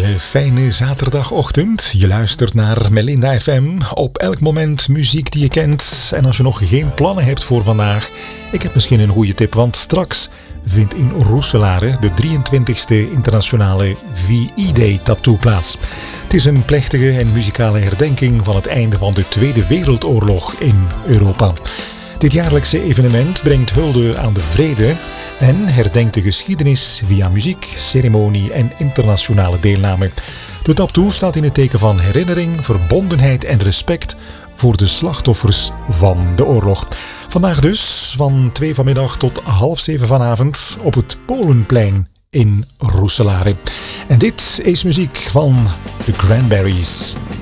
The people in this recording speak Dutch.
hele fijne zaterdagochtend. Je luistert naar Melinda FM. Op elk moment muziek die je kent. En als je nog geen plannen hebt voor vandaag, ik heb misschien een goede tip. Want straks vindt in Roeselare de 23e internationale VI-Day Tattoo plaats. Het is een plechtige en muzikale herdenking van het einde van de Tweede Wereldoorlog in Europa. Dit jaarlijkse evenement brengt hulde aan de vrede en herdenkt de geschiedenis via muziek, ceremonie en internationale deelname. De tattoo staat in het teken van herinnering, verbondenheid en respect voor de slachtoffers van de oorlog. Vandaag dus van 2 vanmiddag tot 6:30 vanavond op het Polenplein in Roeselare. En dit is muziek van The Cranberries.